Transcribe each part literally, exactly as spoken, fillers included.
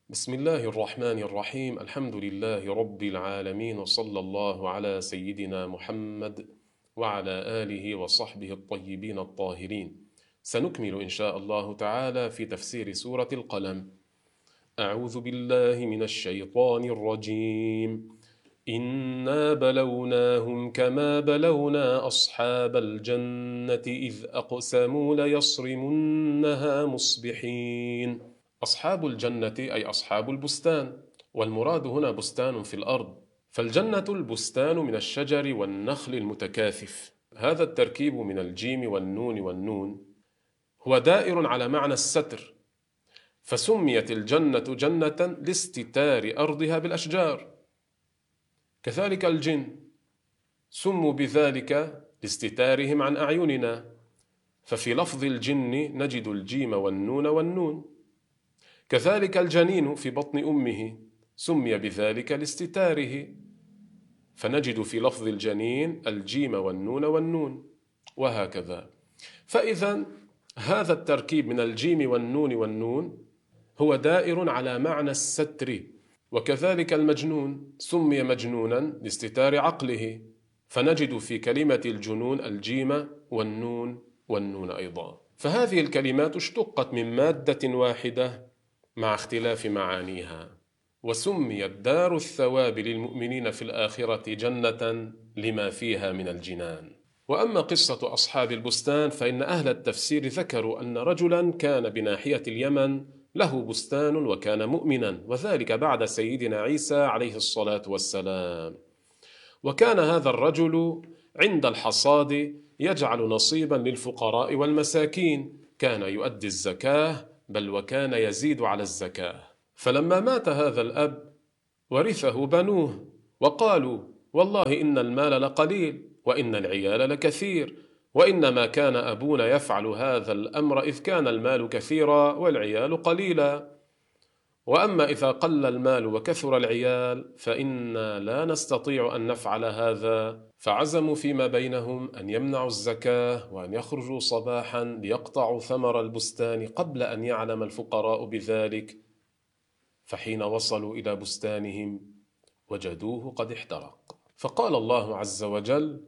بسم الله الرحمن الرحيم. الحمد لله رب العالمين، وصلى الله على سيدنا محمد وعلى آله وصحبه الطيبين الطاهرين. سنكمل إن شاء الله تعالى في تفسير سورة القلم. أعوذ بالله من الشيطان الرجيم. إنا بلوناهم كما بلونا أصحاب الجنة إذ أقسموا ليصرمنها مصبحين. أصحاب الجنة أي أصحاب البستان، والمراد هنا بستان في الأرض، فالجنة البستان من الشجر والنخل المتكاثف. هذا التركيب من الجيم والنون والنون هو دائر على معنى الستر، فسميت الجنة جنة لاستتار أرضها بالأشجار. كذلك الجن سموا بذلك لاستتارهم عن أعيننا، ففي لفظ الجن نجد الجيم والنون والنون. كذلك الجنين في بطن أمه سمي بذلك لاستتاره، فنجد في لفظ الجنين الجيم والنون والنون، وهكذا. فإذا هذا التركيب من الجيم والنون والنون هو دائر على معنى الستر. وكذلك المجنون سمي مجنونا لاستتار عقله، فنجد في كلمة الجنون الجيم والنون والنون أيضا. فهذه الكلمات اشتقت من مادة واحدة مع اختلاف معانيها، وسميت دار الثواب للمؤمنين في الآخرة جنة لما فيها من الجنان. وأما قصة أصحاب البستان فإن أهل التفسير ذكروا أن رجلا كان بناحية اليمن له بستان وكان مؤمنا، وذلك بعد سيدنا عيسى عليه الصلاة والسلام. وكان هذا الرجل عند الحصاد يجعل نصيبا للفقراء والمساكين، كان يؤدي الزكاة، بل وكان يزيد على الزكاة. فلما مات هذا الأب ورثه بنوه وقالوا: والله إن المال لقليل وإن العيال لكثير، وإنما كان أبونا يفعل هذا الأمر إذ كان المال كثيرا والعيال قليلا، وأما إذا قل المال وكثر العيال فإنا لا نستطيع أن نفعل هذا. فعزموا فيما بينهم أن يمنعوا الزكاة وأن يخرجوا صباحا ليقطعوا ثمر البستان قبل أن يعلم الفقراء بذلك. فحين وصلوا إلى بستانهم وجدوه قد احترق. فقال الله عز وجل: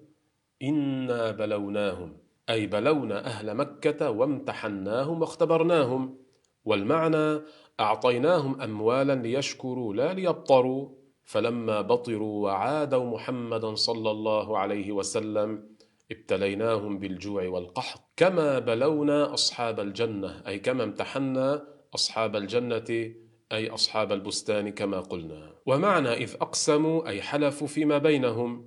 إنا بلوناهم، أي بلونا أهل مكة وامتحناهم واختبرناهم. والمعنى أعطيناهم أموالا ليشكروا لا ليبطروا، فلما بطروا وعادوا محمدا صلى الله عليه وسلم ابتليناهم بالجوع والقحط، كما بلونا أصحاب الجنة، أي كما امتحنا أصحاب الجنة أي أصحاب البستان كما قلنا. ومعنى إذ أقسموا أي حلفوا فيما بينهم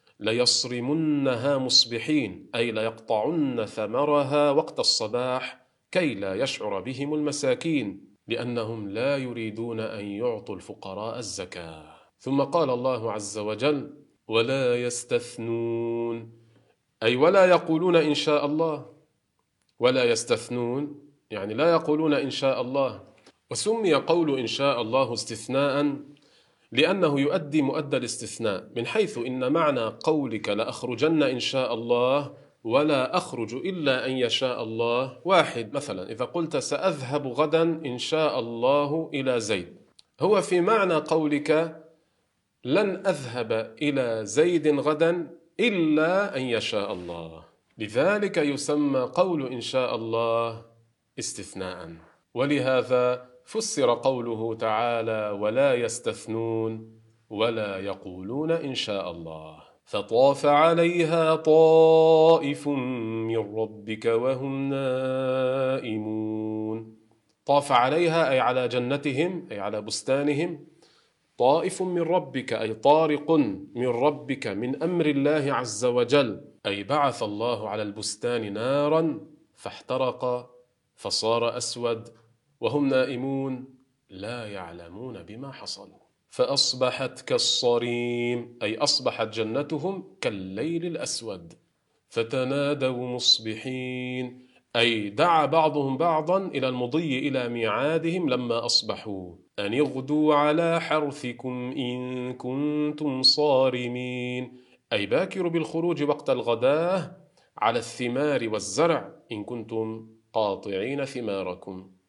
ليصرمنها مصبحين، أي ليقطعن ثمرها وقت الصباح كي لا يشعر بهم المساكين، لأنهم لا يريدون أن يعطوا الفقراء الزكاة. ثم قال الله عز وجل: ولا يستثنون، أي ولا يقولون إن شاء الله. ولا يستثنون يعني لا يقولون إن شاء الله. وسمي قول إن شاء الله استثناء لأنه يؤدي مؤدى الاستثناء، من حيث إن معنى قولك لأخرجن إن شاء الله ولا أخرج إلا أن يشاء الله واحد. مثلا إذا قلت سأذهب غدا إن شاء الله إلى زيد، هو في معنى قولك لن أذهب إلى زيد غدا إلا أن يشاء الله، لذلك يسمى قول إن شاء الله استثناء. ولهذا فسر قوله تعالى ولا يستثنون ولا يقولون إن شاء الله. فطاف عليها طائف من ربك وهم نائمون. طاف عليها أي على جنتهم أي على بستانهم. طائف من ربك أي طارق من ربك من أمر الله عز وجل، أي بعث الله على البستان نارا فاحترق فصار أسود وهم نائمون لا يعلمون بما حصل. فأصبحت كالصريم أي أصبحت جنتهم كالليل الأسود. فتنادوا مصبحين أي دعا بعضهم بعضا إلى المضي إلى ميعادهم لما أصبحوا أن اغدوا على حرثكم إن كنتم صارمين، أي باكروا بالخروج وقت الغداة على الثمار والزرع إن كنتم قاطعين ثماركم.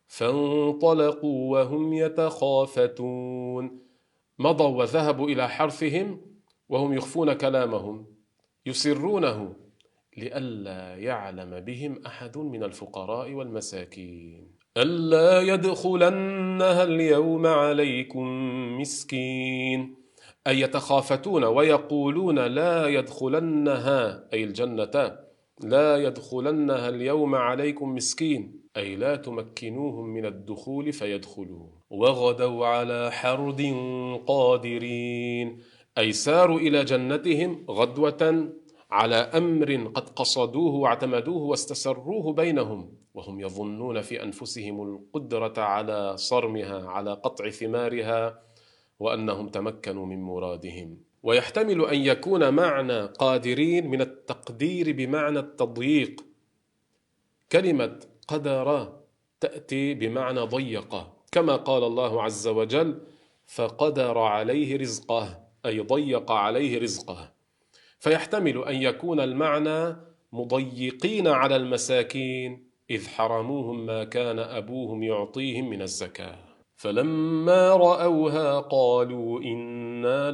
فانطلقوا وهم يتخافتون. مضوا وذهبوا إلى حرثهم وهم يخفون كلامهم، يسرونه لئلا يعلم بهم أحد من الفقراء والمساكين. ألا يدخلنها اليوم عليكم مسكين، أي يتخافتون ويقولون لا يدخلنها أي الجنة، لا يدخلنها اليوم عليكم مسكين، أي لا تمكنوهم من الدخول فيدخلوا. وغدوا على حرد قادرين، أي ساروا إلى جنتهم غدوة على أمر قد قصدوه واعتمدوه واستسروه بينهم، وهم يظنون في أنفسهم القدرة على صرمها، على قطع ثمارها، وأنهم تمكنوا من مرادهم. ويحتمل أن يكون معنى قادرين من التقدير بمعنى التضييق. كلمة قدر تأتي بمعنى ضيق، كما قال الله عز وجل فقدر عليه رزقه، أي ضيق عليه رزقه. فيحتمل أن يكون المعنى مضيقين على المساكين إذ حرموهم ما كان أبوهم يعطيهم من الزكاة. فلما رأوها قالوا إنا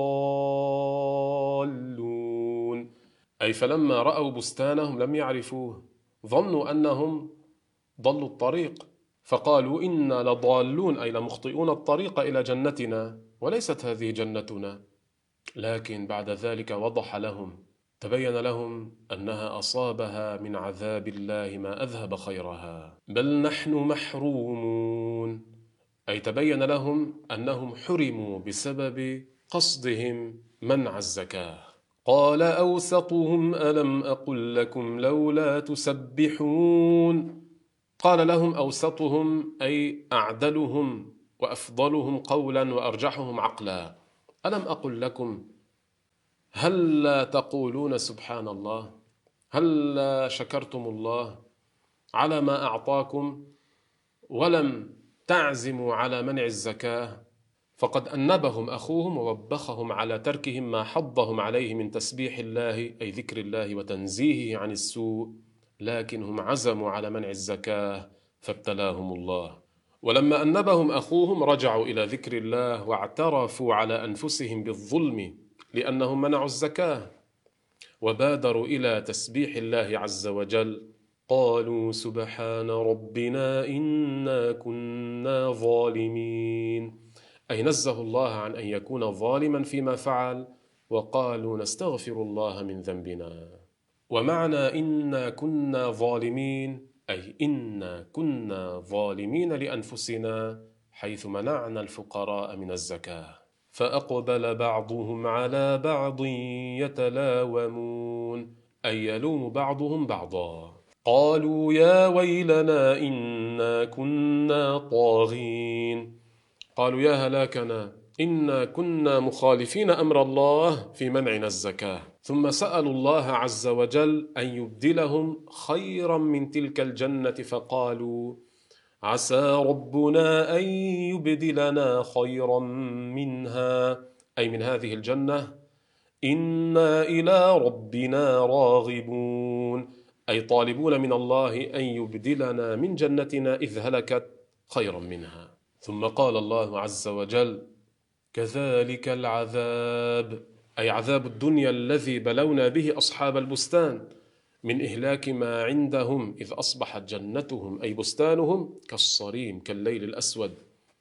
لضالون، أي فلما رأوا بستانهم لم يعرفوه، ظنوا أنهم ضلوا الطريق، فقالوا إنا لضالون، أي لمخطئون الطريق إلى جنتنا، وليست هذه جنتنا. لكن بعد ذلك وضح لهم، تبين لهم أنها أصابها من عذاب الله ما أذهب خيرها، بل نحن محرومون، أي تبين لهم أنهم حرموا بسبب قصدهم منع الزكاة. قال أوسطهم ألم أقل لكم لولا تسبحون. قال لهم أوسطهم أي أعدلهم وأفضلهم قولا وأرجحهم عقلا، ألم أقل لكم هل لا تقولون سبحان الله؟ هل لا شكرتم الله على ما أعطاكم ولم تعزموا على منع الزكاة؟ فقد أنبهم أخوهم ووبخهم على تركهم ما حضهم عليه من تسبيح الله أي ذكر الله وتنزيهه عن السوء، لكن هم عزموا على منع الزكاة فابتلاهم الله. ولما أنبهم أخوهم رجعوا إلى ذكر الله واعترفوا على أنفسهم بالظلم لأنهم منعوا الزكاة، وبادروا إلى تسبيح الله عز وجل. قالوا سبحان ربنا إنا كنا ظالمين، أي نزه الله عن أن يكون ظالما فيما فعل، وقالوا نستغفر الله من ذنبنا. ومعنى إنا كنا ظالمين أي إنا كنا ظالمين لأنفسنا حيث منعنا الفقراء من الزكاة. فأقبل بعضهم على بعض يتلاومون، أي يلوم بعضهم بعضا. قالوا يا ويلنا إنا كنا طاغين، قالوا يا هلاكنا إنا كنا مخالفين أمر الله في منعنا الزكاة. ثم سألوا الله عز وجل أن يبدلهم خيرا من تلك الجنة، فقالوا عسى ربنا أن يبدلنا خيرا منها، أي من هذه الجنة، إنا إلى ربنا راغبون، أي طالبون من الله أن يبدلنا من جنتنا إذ هلكت خيرا منها. ثم قال الله عز وجل كذلك العذاب، أي عذاب الدنيا الذي بلونا به أصحاب البستان من إهلاك ما عندهم إذ أصبحت جنتهم أي بستانهم كالصريم كالليل الأسود.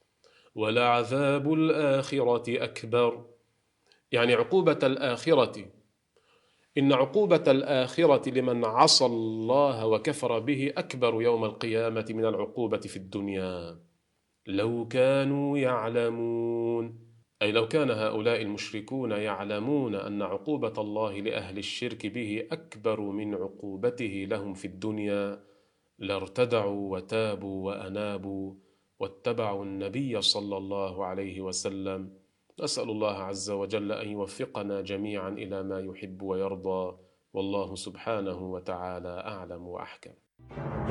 ولعذاب الآخرة أكبر، يعني عقوبة الآخرة، إن عقوبة الآخرة لمن عصى الله وكفر به أكبر يوم القيامة من العقوبة في الدنيا. لو كانوا يعلمون، أي لو كان هؤلاء المشركون يعلمون أن عقوبة الله لأهل الشرك به أكبر من عقوبته لهم في الدنيا لارتدعوا وتابوا وأنابوا واتبعوا النبي صلى الله عليه وسلم. نسأل الله عز وجل أن يوفقنا جميعا إلى ما يحب ويرضى، والله سبحانه وتعالى أعلم وأحكم.